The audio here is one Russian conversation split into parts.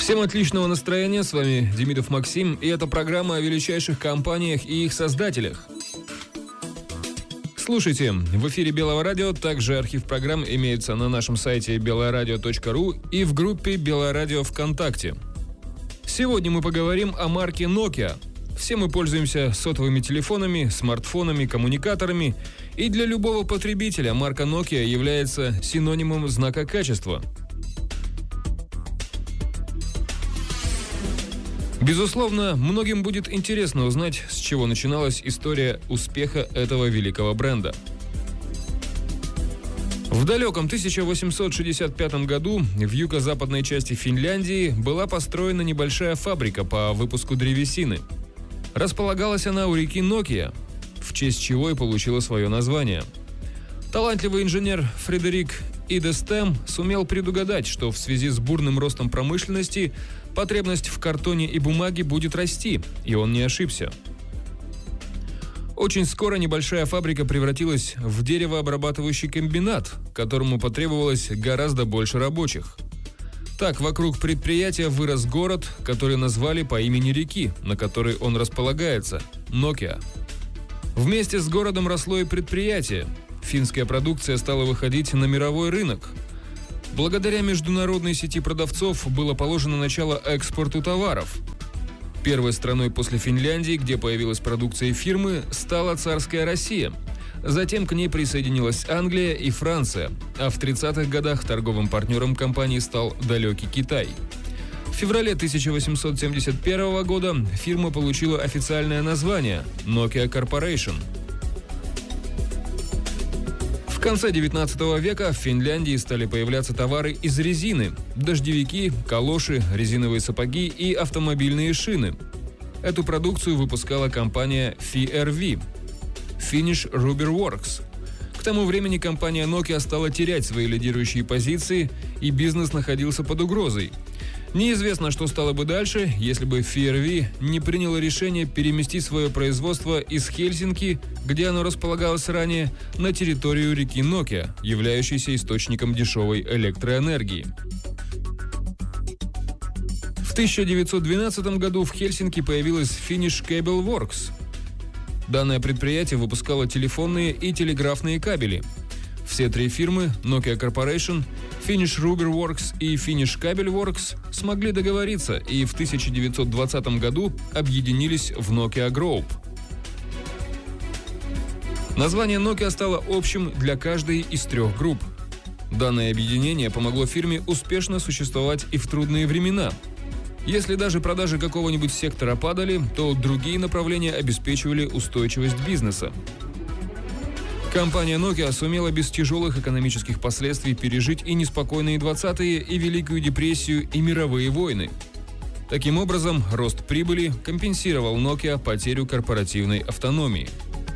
Всем отличного настроения, с вами Демидов Максим, и это программа о величайших компаниях и их создателях. Слушайте, в эфире Белого радио, также архив программ имеется на нашем сайте beloradio.ru и в группе Белое радио ВКонтакте. Сегодня мы поговорим о марке Nokia. Все мы пользуемся сотовыми телефонами, смартфонами, коммуникаторами, и для любого потребителя марка Nokia является синонимом знака качества. Безусловно, многим будет интересно узнать, с чего начиналась история успеха этого великого бренда. В далеком 1865 году в юго-западной части Финляндии была построена небольшая фабрика по выпуску древесины. Располагалась она у реки Nokia, в честь чего и получила свое название. Талантливый инженер Фредерик Идестем сумел предугадать, что в связи с бурным ростом промышленности потребность в картоне и бумаге будет расти, и он не ошибся. Очень скоро небольшая фабрика превратилась в деревообрабатывающий комбинат, которому потребовалось гораздо больше рабочих. Так, вокруг предприятия вырос город, который назвали по имени реки, на которой он располагается – Nokia. Вместе с городом росло и предприятие. Финская продукция стала выходить на мировой рынок. Благодаря международной сети продавцов было положено начало экспорту товаров. Первой страной после Финляндии, где появилась продукция фирмы, стала царская Россия. Затем к ней присоединилась Англия и Франция, а в 30-х годах торговым партнером компании стал далекий Китай. В феврале 1871 года фирма получила официальное название – Nokia Corporation. В конце 19 века в Финляндии стали появляться товары из резины – дождевики, калоши, резиновые сапоги и автомобильные шины. Эту продукцию выпускала компания FRV – Finnish Rubber Works. К тому времени компания Nokia стала терять свои лидирующие позиции, и бизнес находился под угрозой. Неизвестно, что стало бы дальше, если бы FRV не приняло решение переместить свое производство из Хельсинки, где оно располагалось ранее, на территорию реки Nokia, являющейся источником дешевой электроэнергии. В 1912 году в Хельсинки появилась Finnish Cable Works. Данное предприятие выпускало телефонные и телеграфные кабели. Все три фирмы – Nokia Corporation, Finnish Rubber Works и Finnish Cable Works – смогли договориться и в 1920 году объединились в Nokia Group. Название Nokia стало общим для каждой из трех групп. Данное объединение помогло фирме успешно существовать и в трудные времена. Если даже продажи какого-нибудь сектора падали, то другие направления обеспечивали устойчивость бизнеса. Компания Nokia сумела без тяжелых экономических последствий пережить и неспокойные 20-е, и Великую депрессию, и мировые войны. Таким образом, рост прибыли компенсировал Nokia потерю корпоративной автономии.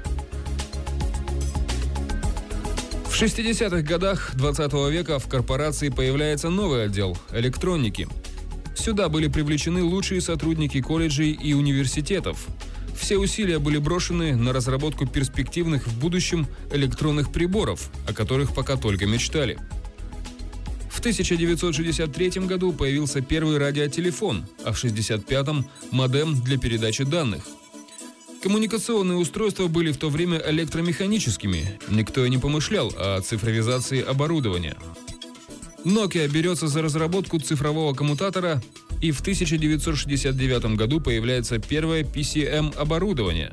В 60-х годах 20 века в корпорации появляется новый отдел – электроники. Сюда были привлечены лучшие сотрудники колледжей и университетов. Все усилия были брошены на разработку перспективных в будущем электронных приборов, о которых пока только мечтали. В 1963 году появился первый радиотелефон, а в 1965-м – модем для передачи данных. Коммуникационные устройства были в то время электромеханическими, никто и не помышлял о цифровизации оборудования. Nokia берется за разработку цифрового коммутатора, и в 1969 году появляется первое PCM-оборудование.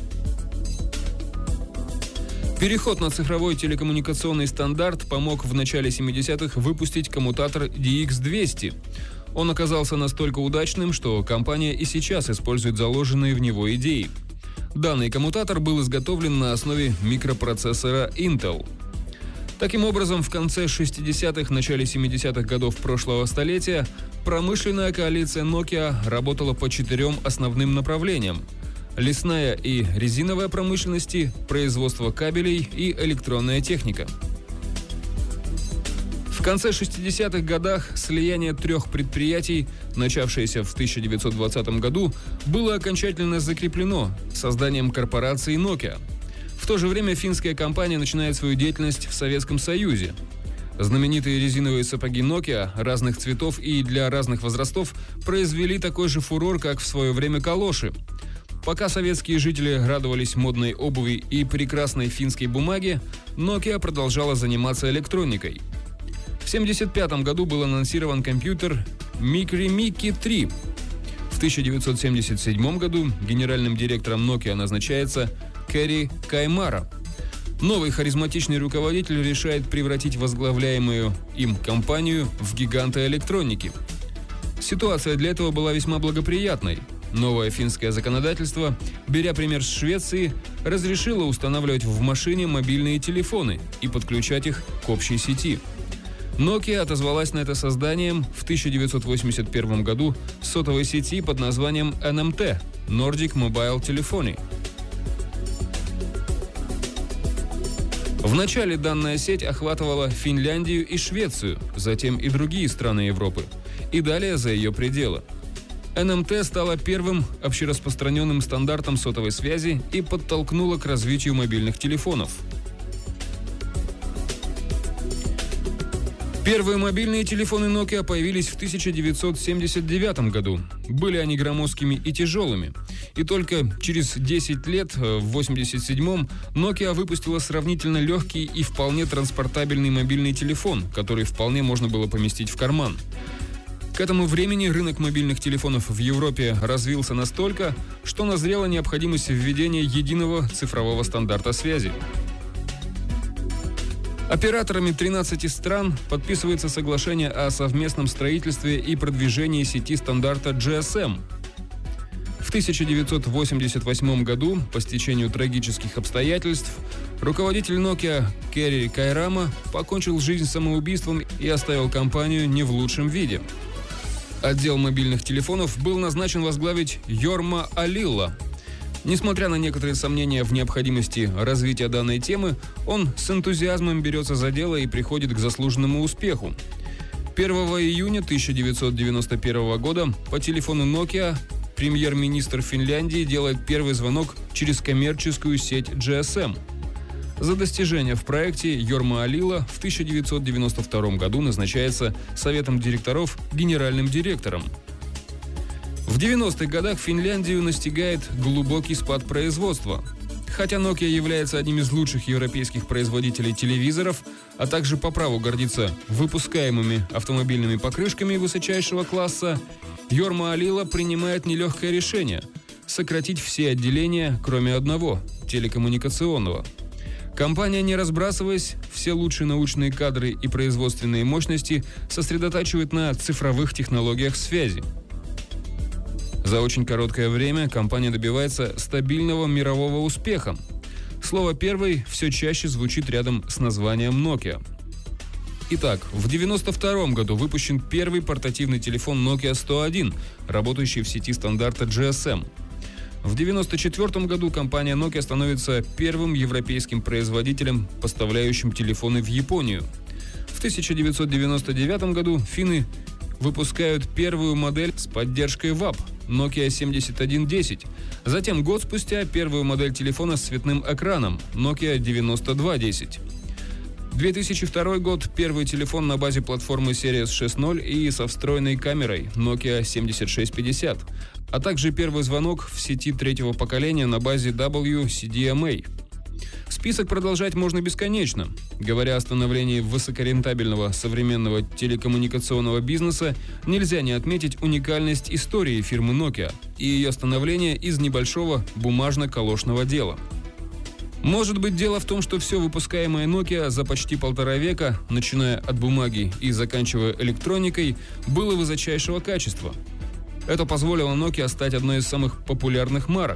Переход на цифровой телекоммуникационный стандарт помог в начале 70-х выпустить коммутатор DX200. Он оказался настолько удачным, что компания и сейчас использует заложенные в него идеи. Данный коммутатор был изготовлен на основе микропроцессора Intel. Таким образом, в конце 60-х, начале 70-х годов прошлого столетия промышленная коалиция Nokia работала по 4 основным направлениям: лесная и резиновая промышленности, производство кабелей и электронная техника. В конце 60-х годах слияние 3 предприятий, начавшееся в 1920 году, было окончательно закреплено созданием корпорации Nokia. В то же время финская компания начинает свою деятельность в Советском Союзе. Знаменитые резиновые сапоги Nokia разных цветов и для разных возрастов произвели такой же фурор, как в свое время калоши. Пока советские жители радовались модной обуви и прекрасной финской бумаге, Nokia продолжала заниматься электроникой. В 1975 году был анонсирован компьютер Micro-Mickey 3. В 1977 году генеральным директором Nokia назначается Кэри Каймара. Новый харизматичный руководитель решает превратить возглавляемую им компанию в гиганта электроники. Ситуация для этого была весьма благоприятной. Новое финское законодательство, беря пример с Швеции, разрешило устанавливать в машине мобильные телефоны и подключать их к общей сети. Nokia отозвалась на это созданием в 1981 году сотовой сети под названием NMT – Nordic Mobile Telephony. Вначале данная сеть охватывала Финляндию и Швецию, затем и другие страны Европы, и далее за ее пределы. NMT стала первым общераспространенным стандартом сотовой связи и подтолкнула к развитию мобильных телефонов. Первые мобильные телефоны Nokia появились в 1979 году. Были они громоздкими и тяжелыми. И только через 10 лет, в 1987-м, Nokia выпустила сравнительно легкий и вполне транспортабельный мобильный телефон, который вполне можно было поместить в карман. К этому времени рынок мобильных телефонов в Европе развился настолько, что назрела необходимость введения единого цифрового стандарта связи. Операторами 13 стран подписывается соглашение о совместном строительстве и продвижении сети стандарта GSM. В 1988 году, по стечению трагических обстоятельств, руководитель Nokia Кэри Кайрама покончил жизнь самоубийством и оставил компанию не в лучшем виде. Отдел мобильных телефонов был назначен возглавить Jorma Ollila. Несмотря на некоторые сомнения в необходимости развития данной темы, он с энтузиазмом берется за дело и приходит к заслуженному успеху. 1 июня 1991 года по телефону Nokia премьер-министр Финляндии делает первый звонок через коммерческую сеть GSM. За достижения в проекте Jorma Ollila в 1992 году назначается советом директоров генеральным директором. В 90-х годах Финляндию настигает глубокий спад производства. Хотя Nokia является одним из лучших европейских производителей телевизоров, а также по праву гордится выпускаемыми автомобильными покрышками высочайшего класса, Jorma Ollila принимает нелегкое решение – сократить все отделения, кроме одного – телекоммуникационного. Компания, не разбрасываясь, все лучшие научные кадры и производственные мощности сосредотачивает на цифровых технологиях связи. За очень короткое время компания добивается стабильного мирового успеха. Слово «первый» все чаще звучит рядом с названием Nokia. Итак, в 1992 году выпущен первый портативный телефон Nokia 101, работающий в сети стандарта GSM. В 1994 году компания Nokia становится первым европейским производителем, поставляющим телефоны в Японию. В 1999 году финны выпускают первую модель с поддержкой ВАП – Nokia 7110. Затем год спустя первую модель телефона с цветным экраном – Nokia 9210. 2002 год – первый телефон на базе платформы Series 6.0 и со встроенной камерой Nokia 7650, а также первый звонок в сети третьего поколения на базе WCDMA. Список продолжать можно бесконечно. Говоря о становлении высокорентабельного современного телекоммуникационного бизнеса, нельзя не отметить уникальность истории фирмы Nokia и ее становление из небольшого бумажно-калошного дела. Может быть, дело в том, что все выпускаемое Nokia за почти 1,5 века, начиная от бумаги и заканчивая электроникой, было высочайшего качества. Это позволило Nokia стать одной из самых популярных марок.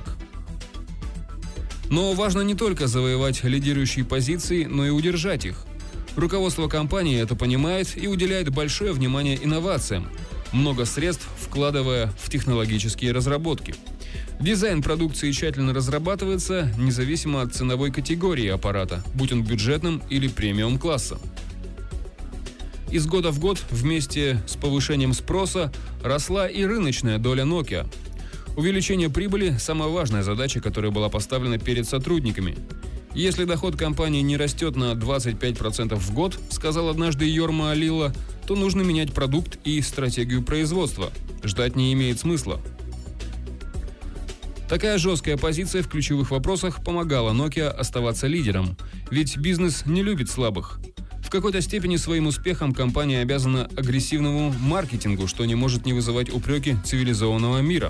Но важно не только завоевать лидирующие позиции, но и удержать их. Руководство компании это понимает и уделяет большое внимание инновациям, много средств вкладывая в технологические разработки. Дизайн продукции тщательно разрабатывается, независимо от ценовой категории аппарата, будь он бюджетным или премиум-класса. Из года в год вместе с повышением спроса росла и рыночная доля Nokia. Увеличение прибыли – самая важная задача, которая была поставлена перед сотрудниками. Если доход компании не растет на 25% в год, сказал однажды Йорма Алила, то нужно менять продукт и стратегию производства. Ждать не имеет смысла. Такая жесткая позиция в ключевых вопросах помогала Nokia оставаться лидером, ведь бизнес не любит слабых. В какой-то степени своим успехом компания обязана агрессивному маркетингу, что не может не вызывать упреки цивилизованного мира.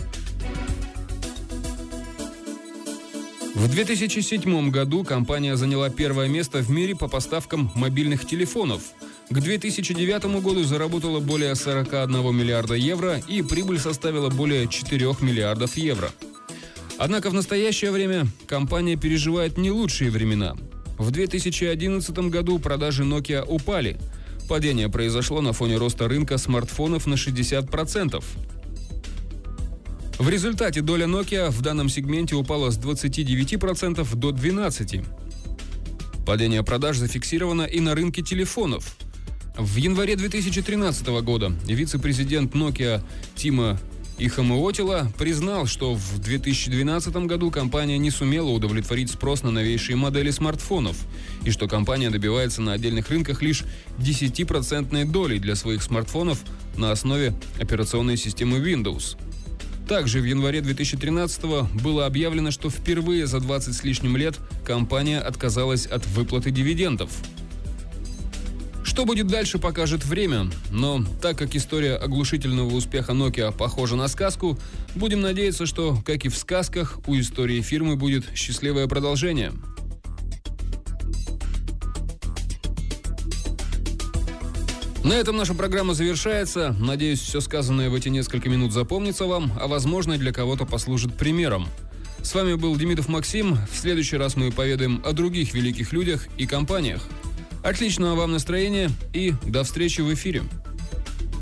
В 2007 году компания заняла первое место в мире по поставкам мобильных телефонов. К 2009 году заработала более 41 миллиарда евро и прибыль составила более 4 миллиардов евро. Однако в настоящее время компания переживает не лучшие времена. В 2011 году продажи Nokia упали. Падение произошло на фоне роста рынка смартфонов на 60%. В результате доля Nokia в данном сегменте упала с 29% до 12%. Падение продаж зафиксировано и на рынке телефонов. В январе 2013 года вице-президент Nokia Тимо Ихамуотила признал, что в 2012 году компания не сумела удовлетворить спрос на новейшие модели смартфонов и что компания добивается на отдельных рынках лишь 10% долей для своих смартфонов на основе операционной системы Windows. Также в январе 2013 было объявлено, что впервые за 20 с лишним лет компания отказалась от выплаты дивидендов. Что будет дальше, покажет время, но так как история оглушительного успеха Nokia похожа на сказку, будем надеяться, что, как и в сказках, у истории фирмы будет счастливое продолжение. На этом наша программа завершается. Надеюсь, все сказанное в эти несколько минут запомнится вам, а возможно, для кого-то послужит примером. С вами был Демидов Максим. В следующий раз мы поведаем о других великих людях и компаниях. Отличного вам настроения и до встречи в эфире.